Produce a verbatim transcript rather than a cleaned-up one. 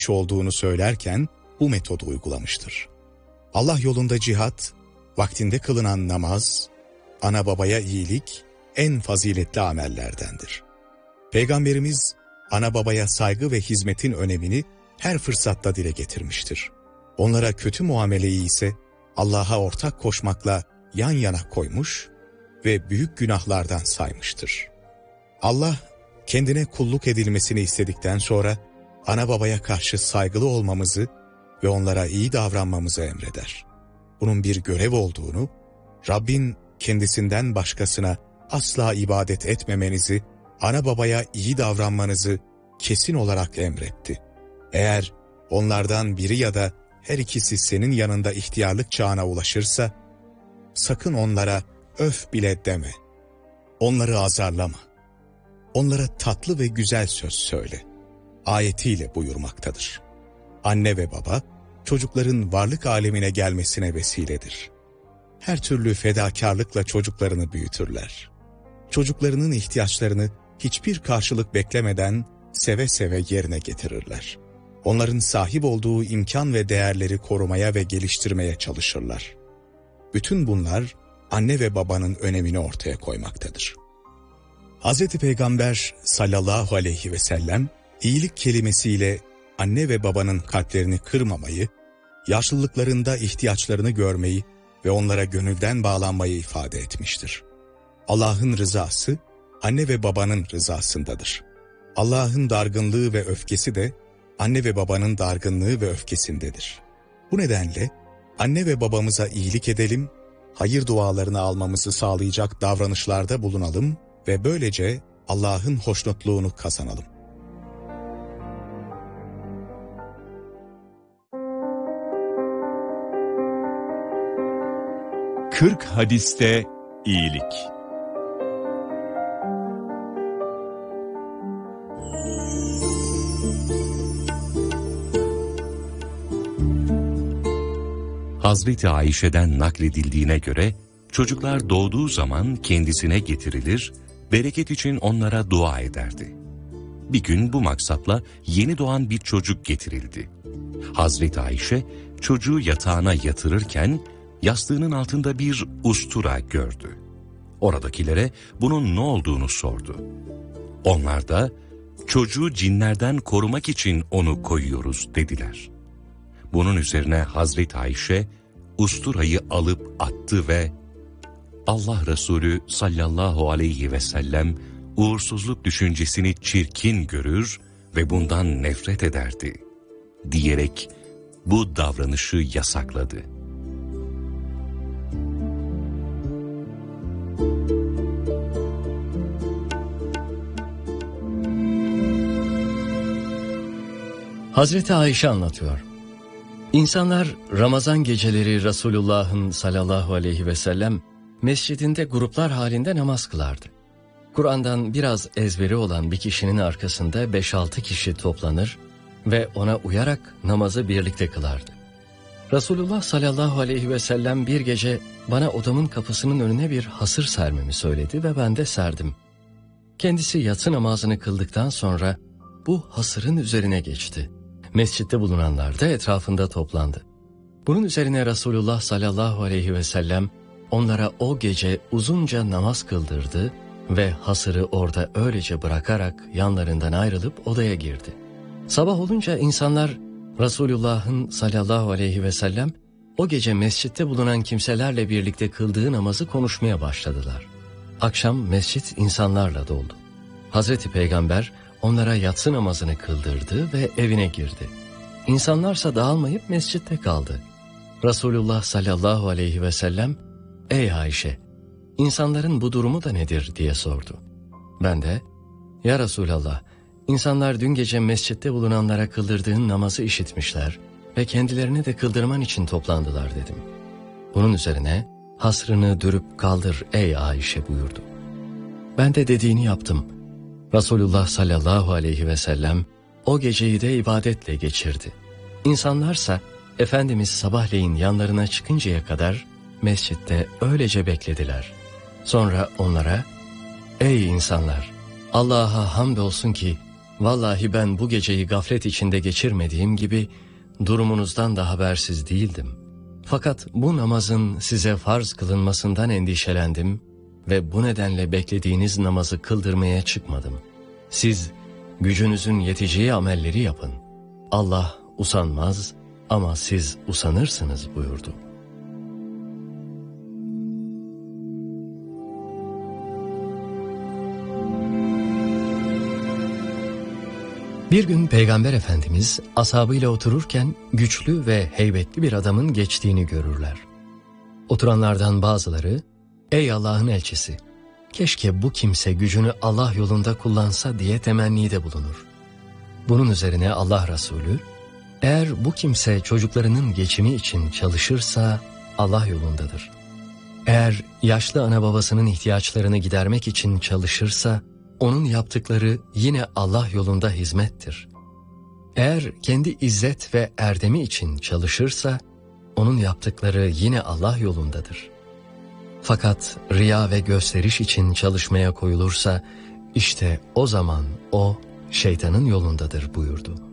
olduğunu söylerken bu metodu uygulamıştır. Allah yolunda cihat, vaktinde kılınan namaz, ana babaya iyilik en faziletli amellerdendir. Peygamberimiz ana babaya saygı ve hizmetin önemini her fırsatta dile getirmiştir. Onlara kötü muameleyi ise Allah'a ortak koşmakla yan yana koymuş ve büyük günahlardan saymıştır. Allah kendine kulluk edilmesini istedikten sonra ana babaya karşı saygılı olmamızı ve onlara iyi davranmamızı emreder. Bunun bir görev olduğunu, Rabbin kendisinden başkasına asla ibadet etmemenizi, ana babaya iyi davranmanızı kesin olarak emretti. Eğer onlardan biri ya da her ikisi senin yanında ihtiyarlık çağına ulaşırsa, sakın onlara öf bile deme. Onları azarlama. Onlara tatlı ve güzel söz söyle. Ayetiyle buyurmaktadır. Anne ve baba, çocukların varlık alemine gelmesine vesiledir. Her türlü fedakarlıkla çocuklarını büyütürler. Çocuklarının ihtiyaçlarını hiçbir karşılık beklemeden seve seve yerine getirirler. Onların sahip olduğu imkan ve değerleri korumaya ve geliştirmeye çalışırlar. Bütün bunlar anne ve babanın önemini ortaya koymaktadır. Hazreti Peygamber sallallahu aleyhi ve sellem iyilik kelimesiyle anne ve babanın kalplerini kırmamayı, yaşlılıklarında ihtiyaçlarını görmeyi ve onlara gönülden bağlanmayı ifade etmiştir. Allah'ın rızası anne ve babanın rızasındadır. Allah'ın dargınlığı ve öfkesi de anne ve babanın dargınlığı ve öfkesindedir. Bu nedenle anne ve babamıza iyilik edelim, hayır dualarını almamızı sağlayacak davranışlarda bulunalım ve böylece Allah'ın hoşnutluğunu kazanalım. kırk hadiste iyilik. Hazreti Ayşe'den nakledildiğine göre çocuklar doğduğu zaman kendisine getirilir, bereket için onlara dua ederdi. Bir gün bu maksatla yeni doğan bir çocuk getirildi. Hazreti Ayşe çocuğu yatağına yatırırken yastığının altında bir ustura gördü. Oradakilere bunun ne olduğunu sordu. Onlar da çocuğu cinlerden korumak için onu koyuyoruz dediler. Bunun üzerine Hazreti Ayşe usturayı alıp attı ve Allah Resulü sallallahu aleyhi ve sellem uğursuzluk düşüncesini çirkin görür ve bundan nefret ederdi diyerek bu davranışı yasakladı. Hazreti Ayşe anlatıyor. İnsanlar Ramazan geceleri Resulullah'ın sallallahu aleyhi ve sellem mescidinde gruplar halinde namaz kılardı. Kur'an'dan biraz ezberi olan bir kişinin arkasında beş altı kişi toplanır ve ona uyarak namazı birlikte kılardı. Resulullah sallallahu aleyhi ve sellem bir gece bana odamın kapısının önüne bir hasır sermemi söyledi ve ben de serdim. Kendisi yatsı namazını kıldıktan sonra bu hasırın üzerine geçti. Mescitte bulunanlar da etrafında toplandı. Bunun üzerine Resulullah sallallahu aleyhi ve sellem onlara o gece uzunca namaz kıldırdı ve hasırı orada öylece bırakarak yanlarından ayrılıp odaya girdi. Sabah olunca insanlar Resulullah'ın sallallahu aleyhi ve sellem o gece mescitte bulunan kimselerle birlikte kıldığı namazı konuşmaya başladılar. Akşam mescit insanlarla doldu. Hazreti Peygamber onlara yatsı namazını kıldırdı ve evine girdi. İnsanlarsa dağılmayıp mescitte kaldı. Resulullah sallallahu aleyhi ve sellem, "Ey Ayşe, insanların bu durumu da nedir?" diye sordu. Ben de, "Ya Resulallah, insanlar dün gece mescitte bulunanlara kıldırdığın namazı işitmişler ve kendilerine de kıldırman için toplandılar" dedim. Bunun üzerine, "Hasrını dürüp kaldır ey Ayşe" buyurdu. Ben de dediğini yaptım. Resulullah sallallahu aleyhi ve sellem o geceyi de ibadetle geçirdi. İnsanlarsa Efendimiz sabahleyin yanlarına çıkıncaya kadar mescitte öylece beklediler. Sonra onlara, "Ey insanlar, Allah'a hamdolsun ki Vallahi ben bu geceyi gaflet içinde geçirmediğim gibi durumunuzdan da habersiz değildim. Fakat bu namazın size farz kılınmasından endişelendim ve bu nedenle beklediğiniz namazı kıldırmaya çıkmadım. Siz gücünüzün yeteceği amelleri yapın. Allah usanmaz ama siz usanırsınız buyurdu. Bir gün Peygamber Efendimiz ashabıyla otururken güçlü ve heybetli bir adamın geçtiğini görürler. Oturanlardan bazıları, "Ey Allah'ın elçisi, keşke bu kimse gücünü Allah yolunda kullansa" diye temennide bulunur. Bunun üzerine Allah Resulü, "Eğer bu kimse çocuklarının geçimi için çalışırsa Allah yolundadır. Eğer yaşlı ana babasının ihtiyaçlarını gidermek için çalışırsa onun yaptıkları yine Allah yolunda hizmettir. Eğer kendi izzet ve erdemi için çalışırsa onun yaptıkları yine Allah yolundadır. Fakat riya ve gösteriş için çalışmaya koyulursa işte o zaman o şeytanın yolundadır" buyurdu.